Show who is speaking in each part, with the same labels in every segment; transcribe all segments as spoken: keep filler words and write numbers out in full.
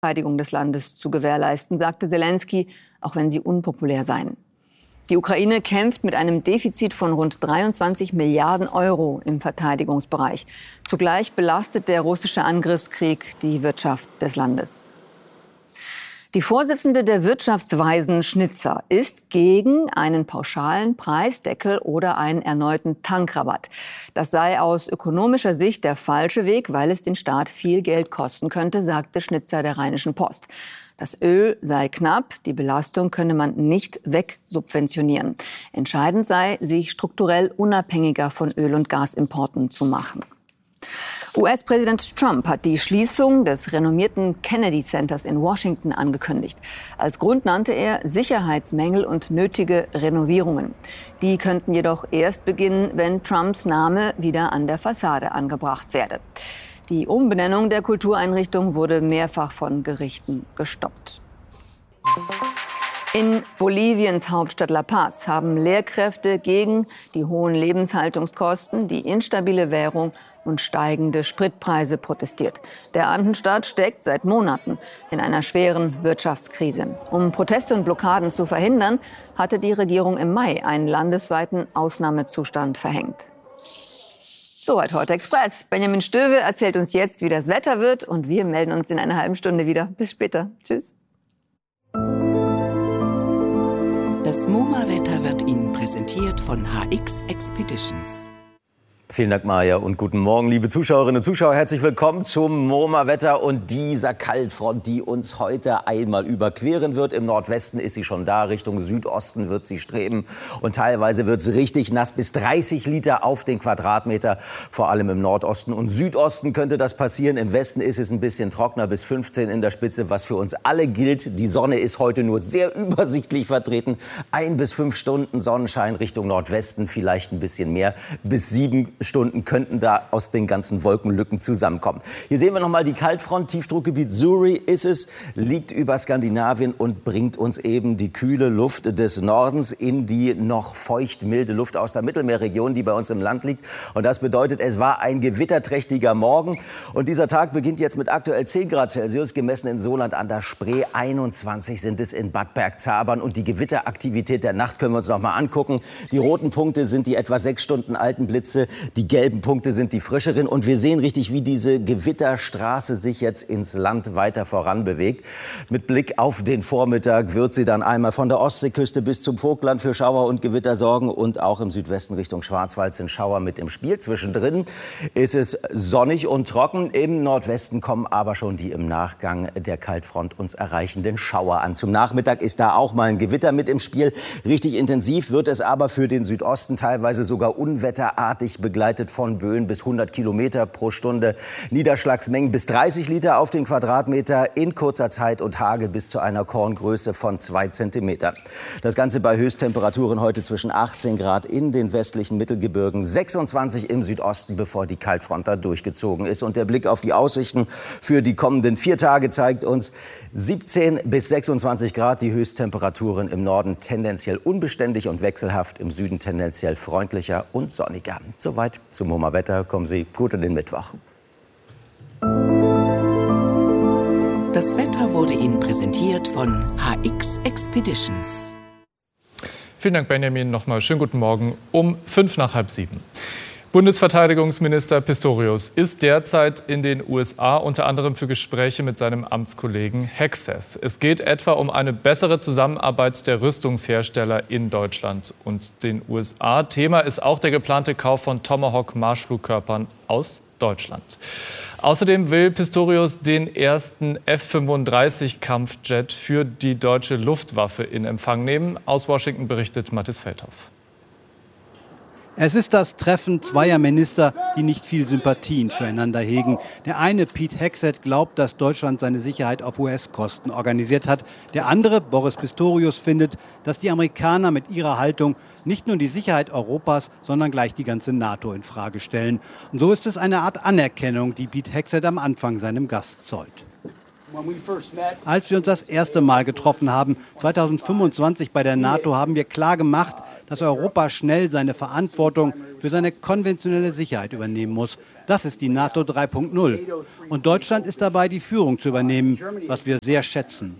Speaker 1: Verteidigung des Landes zu gewährleisten, sagte Selenskyj, auch wenn sie unpopulär seien. Die Ukraine kämpft mit einem Defizit von rund dreiundzwanzig Milliarden Euro im Verteidigungsbereich. Zugleich belastet der russische Angriffskrieg die Wirtschaft des Landes. Die Vorsitzende der Wirtschaftsweisen Schnitzer ist gegen einen pauschalen Preisdeckel oder einen erneuten Tankrabatt. Das sei aus ökonomischer Sicht der falsche Weg, weil es den Staat viel Geld kosten könnte, sagte Schnitzer der Rheinischen Post. Das Öl sei knapp, die Belastung könne man nicht wegsubventionieren. Entscheidend sei, sich strukturell unabhängiger von Öl- und Gasimporten zu machen. U S-Präsident Trump hat die Schließung des renommierten Kennedy Centers in Washington angekündigt. Als Grund nannte er Sicherheitsmängel und nötige Renovierungen. Die könnten jedoch erst beginnen, wenn Trumps Name wieder an der Fassade angebracht werde. Die Umbenennung der Kultureinrichtung wurde mehrfach von Gerichten gestoppt. In Boliviens Hauptstadt La Paz haben Lehrkräfte gegen die hohen Lebenshaltungskosten, die instabile Währung und steigende Spritpreise protestiert. Der Andenstaat steckt seit Monaten in einer schweren Wirtschaftskrise. Um Proteste und Blockaden zu verhindern, hatte die Regierung im Mai einen landesweiten Ausnahmezustand verhängt. Soweit heute Express. Benjamin Stöwe erzählt uns jetzt, wie das Wetter wird, und wir melden uns in einer halben Stunde wieder. Bis später. Tschüss.
Speaker 2: Das MoMA-Wetter wird Ihnen präsentiert von H X Expeditions.
Speaker 3: Vielen Dank, Maja, und guten Morgen, liebe Zuschauerinnen und Zuschauer. Herzlich willkommen zum MoMA-Wetter und dieser Kaltfront, die uns heute einmal überqueren wird. Im Nordwesten ist sie schon da, Richtung Südosten wird sie streben. Und teilweise wird es richtig nass, bis dreißig Liter auf den Quadratmeter. Vor allem im Nordosten und Südosten könnte das passieren. Im Westen ist es ein bisschen trockener, bis fünfzehn in der Spitze, was für uns alle gilt. Die Sonne ist heute nur sehr übersichtlich vertreten. Ein bis fünf Stunden Sonnenschein Richtung Nordwesten, vielleicht ein bisschen mehr, bis sieben Stunden könnten da aus den ganzen Wolkenlücken zusammenkommen. Hier sehen wir noch mal die Kaltfront. Tiefdruckgebiet Suri ist es, liegt über Skandinavien und bringt uns eben die kühle Luft des Nordens in die noch feucht milde Luft aus der Mittelmeerregion, die bei uns im Land liegt. Und das bedeutet, es war ein gewitterträchtiger Morgen. Und dieser Tag beginnt jetzt mit aktuell zehn Grad Celsius, gemessen in Soland an der Spree. einundzwanzig sind es in Bad Bergzabern. Und die Gewitteraktivität der Nacht können wir uns noch mal angucken. Die roten Punkte sind die etwa sechs Stunden alten Blitze. Die gelben Punkte sind die frischeren. Und wir sehen richtig, wie diese Gewitterstraße sich jetzt ins Land weiter voranbewegt. Mit Blick auf den Vormittag wird sie dann einmal von der Ostseeküste bis zum Vogtland für Schauer und Gewitter sorgen. Und auch im Südwesten Richtung Schwarzwald sind Schauer mit im Spiel. Zwischendrin ist es sonnig und trocken. Im Nordwesten kommen aber schon die im Nachgang der Kaltfront uns erreichenden Schauer an. Zum Nachmittag ist da auch mal ein Gewitter mit im Spiel. Richtig intensiv wird es aber für den Südosten, teilweise sogar unwetterartig begleitet von Böen bis hundert Kilometer pro Stunde. Niederschlagsmengen bis dreißig Liter auf den Quadratmeter in kurzer Zeit und Hagel bis zu einer Korngröße von zwei Zentimeter. Das Ganze bei Höchsttemperaturen heute zwischen achtzehn Grad in den westlichen Mittelgebirgen, sechsundzwanzig im Südosten, bevor die Kaltfront da durchgezogen ist. Und der Blick auf die Aussichten für die kommenden vier Tage zeigt uns siebzehn bis sechsundzwanzig Grad, die Höchsttemperaturen im Norden tendenziell unbeständig und wechselhaft, im Süden tendenziell freundlicher und sonniger. Soweit zum MoMA-Wetter. Kommen Sie gut in den Mittwoch.
Speaker 2: Das Wetter wurde Ihnen präsentiert von H X Expeditions.
Speaker 4: Vielen Dank, Benjamin. Nochmal schönen guten Morgen um fünf nach halb sieben. Bundesverteidigungsminister Pistorius ist derzeit in den U S A, unter anderem für Gespräche mit seinem Amtskollegen Hegseth. Es geht etwa um eine bessere Zusammenarbeit der Rüstungshersteller in Deutschland und den U S A. Thema ist auch der geplante Kauf von Tomahawk-Marschflugkörpern aus Deutschland. Außerdem will Pistorius den ersten F fünfunddreißig Kampfjet für die deutsche Luftwaffe in Empfang nehmen. Aus Washington berichtet Mathis Feldhoff.
Speaker 5: Es ist das Treffen zweier Minister, die nicht viel Sympathien füreinander hegen. Der eine, Pete Hegseth, glaubt, dass Deutschland seine Sicherheit auf U S-Kosten organisiert hat. Der andere, Boris Pistorius, findet, dass die Amerikaner mit ihrer Haltung nicht nur die Sicherheit Europas, sondern gleich die ganze NATO in Frage stellen. Und so ist es eine Art Anerkennung, die Pete Hegseth am Anfang seinem Gast zollt. Als wir uns das erste Mal getroffen haben, zweitausendfünfundzwanzig bei der NATO, haben wir klar gemacht, dass Europa schnell seine Verantwortung für seine konventionelle Sicherheit übernehmen muss. Das ist die NATO drei Punkt null. Und Deutschland ist dabei, die Führung zu übernehmen, was wir sehr schätzen.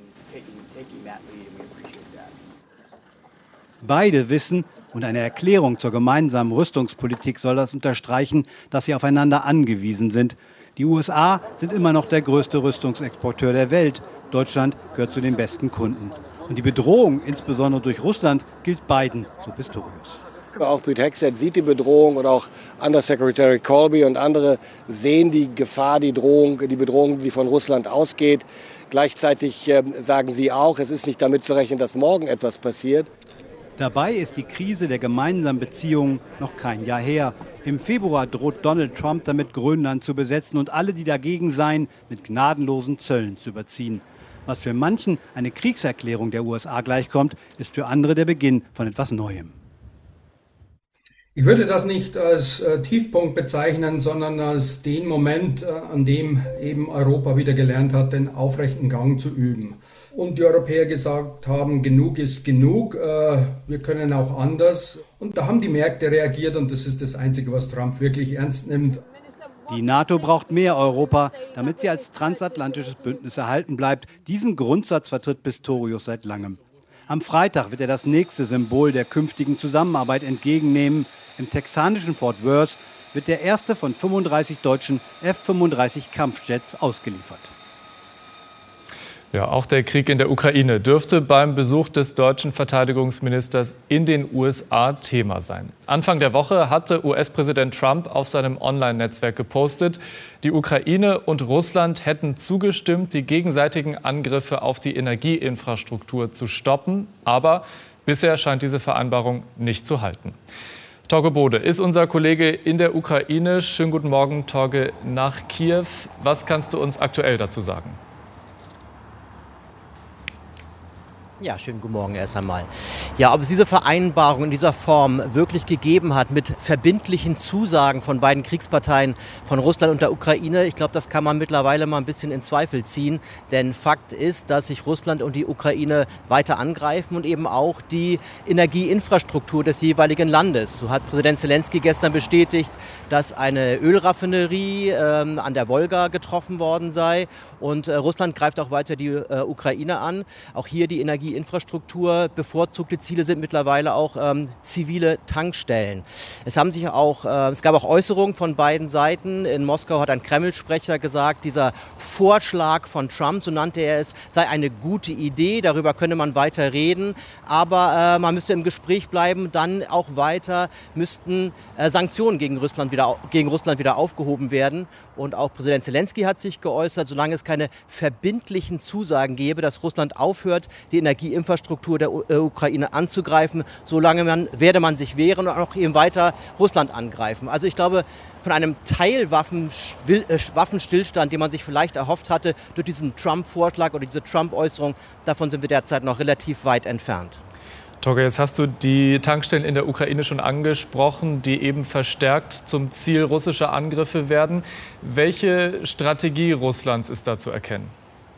Speaker 5: Beide wissen, und eine Erklärung zur gemeinsamen Rüstungspolitik soll das unterstreichen, dass sie aufeinander angewiesen sind. Die U S A sind immer noch der größte Rüstungsexporteur der Welt. Deutschland gehört zu den besten Kunden. Und die Bedrohung, insbesondere durch Russland, gilt beiden, so Pistorius.
Speaker 6: Auch Pete Hegseth sieht die Bedrohung und auch Undersecretary Colby und andere sehen die Gefahr, die Drohung, die Bedrohung, die von Russland ausgeht. Gleichzeitig äh, sagen sie auch, es ist nicht damit zu rechnen, dass morgen etwas passiert.
Speaker 5: Dabei ist die Krise der gemeinsamen Beziehungen noch kein Jahr her. Im Februar droht Donald Trump damit, Grönland zu besetzen und alle, die dagegen seien, mit gnadenlosen Zöllen zu überziehen. Was für manchen eine Kriegserklärung der U S A gleichkommt, ist für andere der Beginn von etwas Neuem.
Speaker 7: Ich würde das nicht als äh, Tiefpunkt bezeichnen, sondern als den Moment, äh, an dem eben Europa wieder gelernt hat, den aufrechten Gang zu üben. Und die Europäer gesagt haben, genug ist genug, äh, wir können auch anders. Und da haben die Märkte reagiert und das ist das Einzige, was Trump wirklich ernst nimmt.
Speaker 5: Die NATO braucht mehr Europa, damit sie als transatlantisches Bündnis erhalten bleibt. Diesen Grundsatz vertritt Pistorius seit langem. Am Freitag wird er das nächste Symbol der künftigen Zusammenarbeit entgegennehmen. Im texanischen Fort Worth wird der erste von fünfunddreißig deutschen F fünfunddreißig Kampfjets ausgeliefert.
Speaker 4: Ja, auch der Krieg in der Ukraine dürfte beim Besuch des deutschen Verteidigungsministers in den U S A Thema sein. Anfang der Woche hatte U S-Präsident Trump auf seinem Online-Netzwerk gepostet, die Ukraine und Russland hätten zugestimmt, die gegenseitigen Angriffe auf die Energieinfrastruktur zu stoppen. Aber bisher scheint diese Vereinbarung nicht zu halten. Torge Bode ist unser Kollege in der Ukraine. Schönen guten Morgen, Torge, nach Kiew. Was kannst du uns aktuell dazu sagen?
Speaker 8: Ja, schönen guten Morgen erst einmal. Ja, ob es diese Vereinbarung in dieser Form wirklich gegeben hat, mit verbindlichen Zusagen von beiden Kriegsparteien, von Russland und der Ukraine, ich glaube, das kann man mittlerweile mal ein bisschen in Zweifel ziehen. Denn Fakt ist, dass sich Russland und die Ukraine weiter angreifen und eben auch die Energieinfrastruktur des jeweiligen Landes. So hat Präsident Zelensky gestern bestätigt, dass eine Ölraffinerie äh, an der Wolga getroffen worden sei. Und äh, Russland greift auch weiter die äh, Ukraine an. Auch hier die Energie Infrastruktur. Bevorzugte Ziele sind mittlerweile auch ähm, zivile Tankstellen. Es haben sich auch, äh, es gab auch Äußerungen von beiden Seiten. In Moskau hat ein Kreml-Sprecher gesagt, dieser Vorschlag von Trump, so nannte er es, sei eine gute Idee. Darüber könne man weiter reden. Aber äh, man müsste im Gespräch bleiben. Dann auch weiter müssten äh, Sanktionen gegen Russland wieder, gegen Russland wieder aufgehoben werden. Und auch Präsident Zelensky hat sich geäußert, solange es keine verbindlichen Zusagen gäbe, dass Russland aufhört, die Energieinfrastruktur der U- äh, Ukraine anzugreifen, solange man, werde man sich wehren und auch eben weiter Russland angreifen. Also ich glaube, von einem Teilwaffenstillstand, den man sich vielleicht erhofft hatte durch diesen Trump-Vorschlag oder diese Trump-Äußerung, davon sind wir derzeit noch relativ weit entfernt.
Speaker 4: Torge, jetzt hast du die Tankstellen in der Ukraine schon angesprochen, die eben verstärkt zum Ziel russischer Angriffe werden. Welche Strategie Russlands ist da zu erkennen?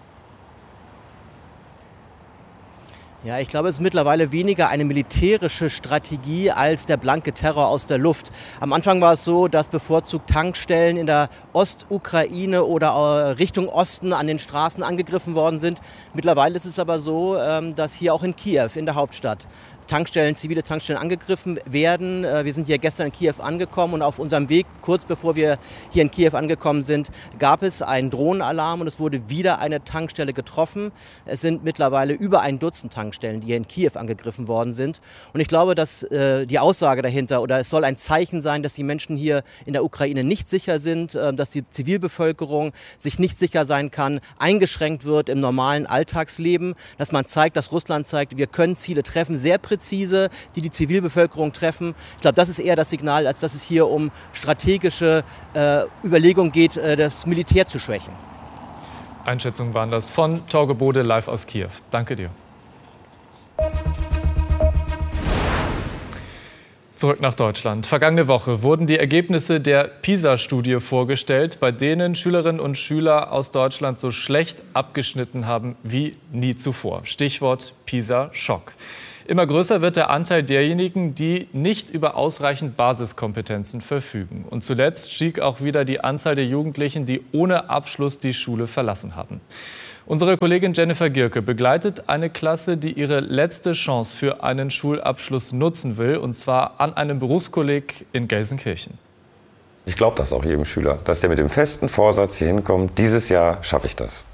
Speaker 8: Ja, ich glaube, es ist mittlerweile weniger eine militärische Strategie als der blanke Terror aus der Luft. Am Anfang war es so, dass bevorzugt Tankstellen in der Ostukraine oder Richtung Osten an den Straßen angegriffen worden sind. Mittlerweile ist es aber so, dass hier auch in Kiew, in der Hauptstadt, Tankstellen, zivile Tankstellen angegriffen werden. Wir sind hier gestern in Kiew angekommen und auf unserem Weg, kurz bevor wir hier in Kiew angekommen sind, gab es einen Drohnenalarm und es wurde wieder eine Tankstelle getroffen. Es sind mittlerweile über ein Dutzend Tankstellen, die hier in Kiew angegriffen worden sind. Und ich glaube, dass äh, die Aussage dahinter, oder es soll ein Zeichen sein, dass die Menschen hier in der Ukraine nicht sicher sind, äh, dass die Zivilbevölkerung sich nicht sicher sein kann, eingeschränkt wird im normalen Alltagsleben, dass man zeigt, dass Russland zeigt, wir können Ziele treffen, sehr präzise, die die Zivilbevölkerung treffen. Ich glaube, das ist eher das Signal, als dass es hier um strategische äh, Überlegungen geht, äh, das Militär zu schwächen.
Speaker 4: Einschätzungen waren das von Torge Bode live aus Kiew. Danke dir. Zurück nach Deutschland. Vergangene Woche wurden die Ergebnisse der PISA-Studie vorgestellt, bei denen Schülerinnen und Schüler aus Deutschland so schlecht abgeschnitten haben wie nie zuvor. Stichwort PISA-Schock. Immer größer wird der Anteil derjenigen, die nicht über ausreichend Basiskompetenzen verfügen. Und zuletzt stieg auch wieder die Anzahl der Jugendlichen, die ohne Abschluss die Schule verlassen haben. Unsere Kollegin Jennifer Gierke begleitet eine Klasse, die ihre letzte Chance für einen Schulabschluss nutzen will, und zwar an einem Berufskolleg in Gelsenkirchen.
Speaker 9: Ich glaube das auch jedem Schüler, dass der mit dem festen Vorsatz hier hinkommt, dieses Jahr schaffe ich das.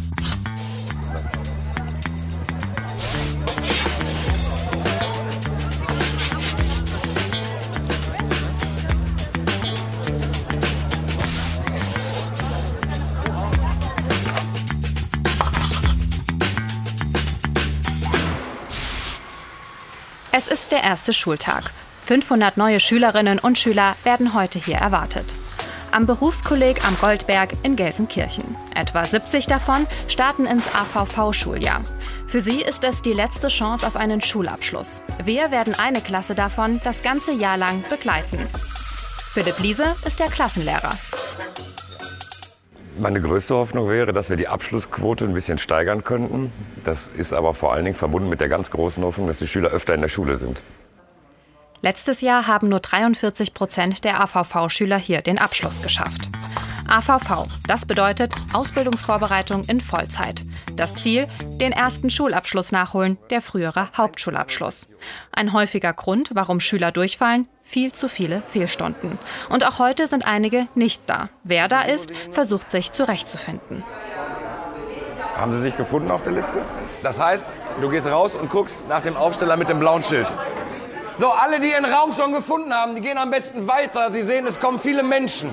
Speaker 10: Es ist der erste Schultag. fünfhundert neue Schülerinnen und Schüler werden heute hier erwartet. Am Berufskolleg am Goldberg in Gelsenkirchen. Etwa siebzig davon starten ins A V V-Schuljahr. Für sie ist es die letzte Chance auf einen Schulabschluss. Wir werden eine Klasse davon das ganze Jahr lang begleiten. Philipp Liese ist der Klassenlehrer.
Speaker 9: Meine größte Hoffnung wäre, dass wir die Abschlussquote ein bisschen steigern könnten. Das ist aber vor allen Dingen verbunden mit der ganz großen Hoffnung, dass die Schüler öfter in der Schule sind.
Speaker 10: Letztes Jahr haben nur dreiundvierzig Prozent der A V V-Schüler hier den Abschluss geschafft. A V V, das bedeutet Ausbildungsvorbereitung in Vollzeit. Das Ziel, den ersten Schulabschluss nachholen, der frühere Hauptschulabschluss. Ein häufiger Grund, warum Schüler durchfallen, viel zu viele Fehlstunden. Und auch heute sind einige nicht da. Wer da ist, versucht sich zurechtzufinden.
Speaker 9: Haben Sie sich gefunden auf der Liste? Das heißt, du gehst raus und guckst nach dem Aufsteller mit dem blauen Schild. So, alle, die ihren Raum schon gefunden haben, die gehen am besten weiter. Sie sehen, es kommen viele Menschen.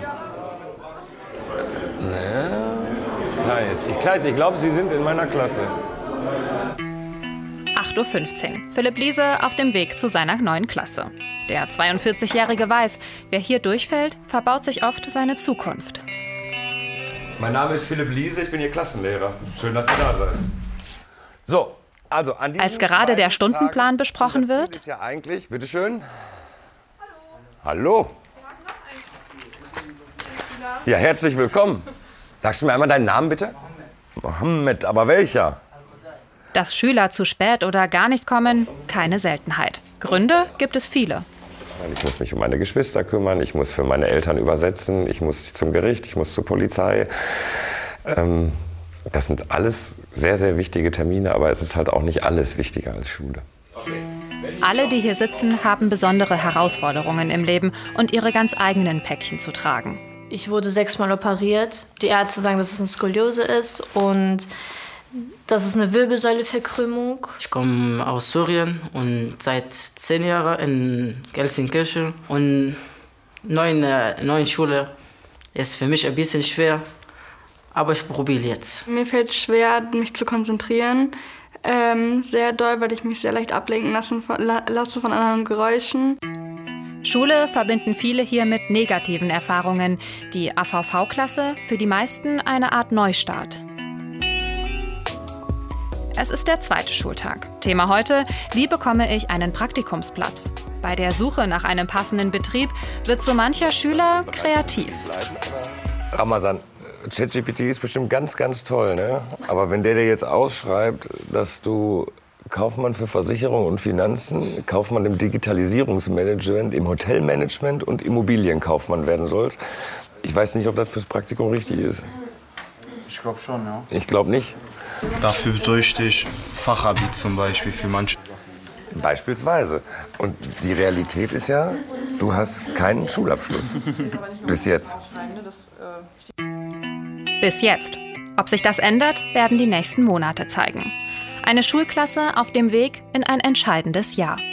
Speaker 9: Ich, ich glaube, Sie sind in meiner Klasse.
Speaker 10: acht Uhr fünfzehn. Philipp Liese auf dem Weg zu seiner neuen Klasse. Der zweiundvierzigjährige weiß, wer hier durchfällt, verbaut sich oft seine Zukunft.
Speaker 9: Mein Name ist Philipp Liese, ich bin Ihr Klassenlehrer. Schön, dass Sie da seid. So, also an diesem
Speaker 10: Als gerade der Stundenplan besprochen wird,
Speaker 9: ist ja eigentlich, bitteschön. Hallo. Hallo. Ja, herzlich willkommen. Sagst du mir einmal deinen Namen, bitte? Mohammed, aber welcher?
Speaker 10: dass Schüler zu spät oder gar nicht kommen, keine Seltenheit. Gründe gibt es viele.
Speaker 9: Ich muss mich um meine Geschwister kümmern, ich muss für meine Eltern übersetzen, ich muss zum Gericht, ich muss zur Polizei. Ähm, das sind alles sehr, sehr wichtige Termine, aber es ist halt auch nicht alles wichtiger als Schule.
Speaker 10: Alle, die hier sitzen, haben besondere Herausforderungen im Leben und ihre ganz eigenen Päckchen zu tragen.
Speaker 11: Ich wurde sechsmal operiert. Die Ärzte sagen, dass es eine Skoliose ist und das ist eine Wirbelsäuleverkrümmung.
Speaker 12: Ich komme aus Syrien und seit zehn Jahren in Gelsenkirchen. Und neue, neue Schule ist für mich ein bisschen schwer, aber ich probiere jetzt.
Speaker 13: Mir fällt es schwer, mich zu konzentrieren. Ähm, sehr doll, weil ich mich sehr leicht ablenken lassen von, lasse von anderen Geräuschen.
Speaker 10: Schule verbinden viele hier mit negativen Erfahrungen. Die A V V-Klasse für die meisten eine Art Neustart. Es ist der zweite Schultag. Thema heute: Wie bekomme ich einen Praktikumsplatz? Bei der Suche nach einem passenden Betrieb wird so mancher Schüler kreativ.
Speaker 9: Ramazan, ChatGPT ist bestimmt ganz, ganz toll, ne? Aber wenn der dir jetzt ausschreibt, dass du Kaufmann für Versicherung und Finanzen, Kaufmann im Digitalisierungsmanagement, im Hotelmanagement und Immobilienkaufmann werden sollst, ich weiß nicht, ob das fürs Praktikum richtig ist.
Speaker 14: Ich glaube schon, ja.
Speaker 9: Ich glaube nicht.
Speaker 14: Dafür bräuchte ich Fachabi zum Beispiel für manche.
Speaker 9: Beispielsweise. Und die Realität ist ja, du hast keinen Schulabschluss. Bis jetzt.
Speaker 10: Bis jetzt. Ob sich das ändert, werden die nächsten Monate zeigen. Eine Schulklasse auf dem Weg in ein entscheidendes Jahr.